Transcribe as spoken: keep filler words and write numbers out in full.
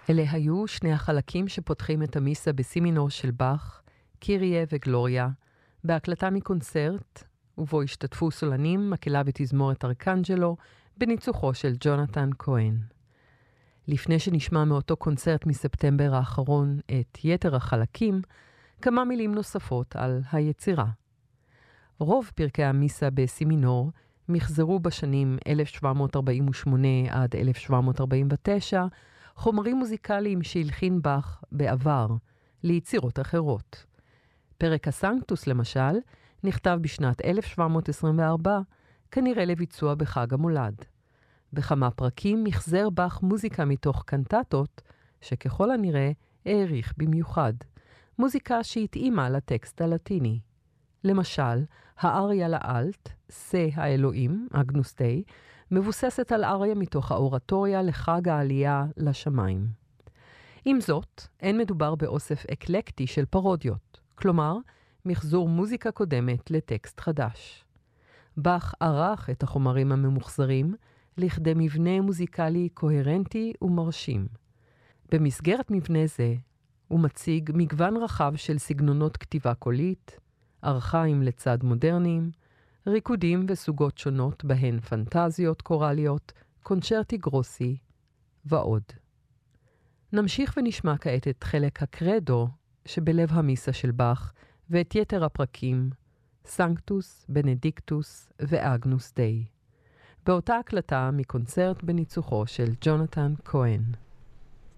אלה היו שני החלקים שפותחים את המיסה בסי מינור של באך, קיריה וגלוריה, בהקלטה מקונצרט, ובו השתתפו סולנים, מקהלה ותזמורת ארקנג'לו, בניצוחו של ג'ונתן כהן. לפני שנשמע מאותו קונצרט מספטמבר האחרון את יתר החלקים, כמה מילים נוספות על היצירה. רוב פרקי המיסה בסי מינור מחזרו בשנים אלף שבע מאות ארבעים ושמונה עד אלף שבע מאות ארבעים ותשע, חומרים מוזיקליים שהלחין באך בעבר, ליצירות אחרות. פרק הסנקטוס למשל, נכתב בשנת אלף שבע מאות עשרים וארבע, כנראה לביצוע בחג המולד. בכמה פרקים מחזר באך מוזיקה מתוך קנטטות, שככל הנראה העריך במיוחד. מוזיקה שהתאימה לטקסט הלטיני. למשל, האריה לאלט, שא האלוהים, אגנוס דיי, מבוססת על אריה מתוך האורטוריה לחג העלייה לשמיים. עם זאת, אין מדובר באוסף אקלקטי של פרודיות, כלומר, מחזור מוזיקה קודמת לטקסט חדש. באך ערך את החומרים הממוחזרים לכדי מבנה מוזיקלי קוהרנטי ומרשים. במסגרת מבנה זה, הוא מציג מגוון רחב של סגנונות כתיבה קולית, ארכאיים לצד מודרניים, ריקודים וסוגות שונות בהן פנטזיות קורליות, קונצ'רטי גרוסי ועוד. נמשיך ונשמע כעת את חלק הקרדו שבלב המיסה של באך ואת יתר הפרקים, סנקטוס, בנדיקטוס ואגנוס דיי, באותה הקלטה מקונצרט בניצוחו של ג'ונתן כהן.